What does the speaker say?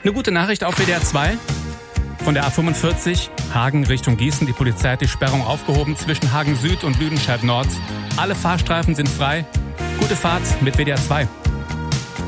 Eine gute Nachricht auf WDR 2. Von der A45 Hagen Richtung Gießen. Die Polizei hat die Sperrung aufgehoben zwischen Hagen Süd und Lüdenscheid Nord. Alle Fahrstreifen sind frei. Gute Fahrt mit WDR 2.